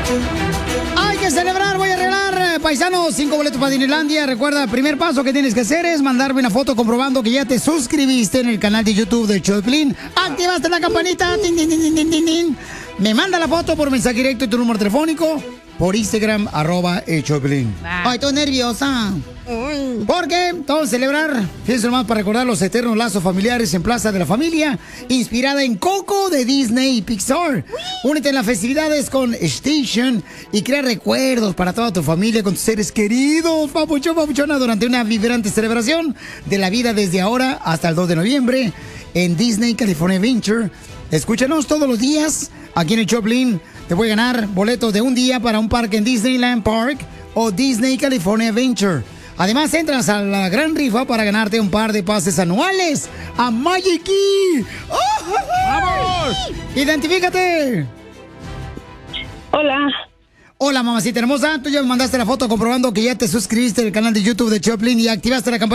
Hay que celebrar, voy a arreglar, paisanos, 5 boletos para Disneylandia. Recuerda, el primer paso que tienes que hacer es mandarme una foto comprobando que ya te suscribiste en el canal de YouTube de Choplin. Activaste la campanita. Tin, tin, tin, tin, tin, tin. Me manda la foto por mensaje directo y tu número telefónico por Instagram, @Choplin. Ay, estoy nerviosa. ¿Por qué? Vamos a celebrar, fíjense nomás, para recordar los eternos lazos familiares en Plaza de la Familia, inspirada en Coco de Disney y Pixar. Únete en las festividades con Station y crea recuerdos para toda tu familia con tus seres queridos, papuchón, papuchona, durante una vibrante celebración de la vida desde ahora hasta el 2 de noviembre en Disney California Adventure. Escúchanos todos los días aquí en el Choplin. Te voy a ganar boletos de un día para un parque en Disneyland Park o Disney California Adventure. Además, entras a la gran rifa para ganarte un par de pases anuales a Magic Key. ¡Oh! ¡Vamos! ¡Identifícate! Hola. Hola, mamacita hermosa. Tú ya me mandaste la foto comprobando que ya te suscribiste al canal de YouTube de Choplin y activaste la campaña.